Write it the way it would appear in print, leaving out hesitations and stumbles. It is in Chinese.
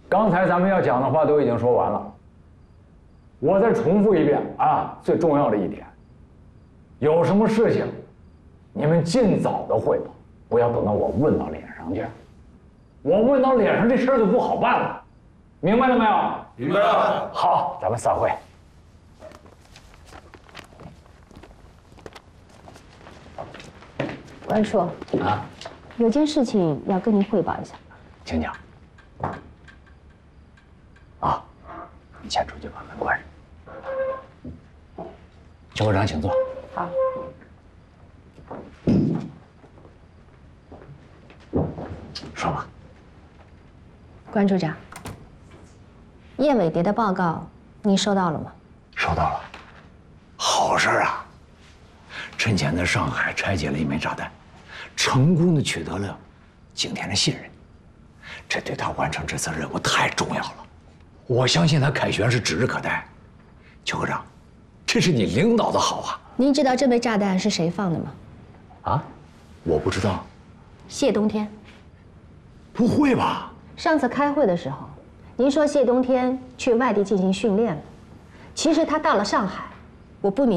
刚才咱们要讲的话都已经说完了，我再重复一遍啊，最重要的一点，有什么事情，你们尽早的汇报，不要等到我问到脸上去。我问到脸上，这事儿就不好办了，明白了没有？ 明白了。 好，咱们散会。 关叔啊， 有件事情要跟您汇报一下。 请讲。啊，你先出去把门关上。邱科长，请坐。 好。 说吧。 关处长，叶伟蝶的报告您收到了吗？ 收到了。好事啊！陈潜在上海拆解了一枚炸弹，成功的取得了景天的信任，这对他完成这次任务太重要了。我相信他凯旋是指日可待。邱科长，这是你领导的好啊！ 您知道这枚炸弹是谁放的吗？ 啊，我不知道。 谢冬天。 不会吧？ 上次开会的时候，您说谢冬天去外地进行训练了，其实他到了上海，我不明。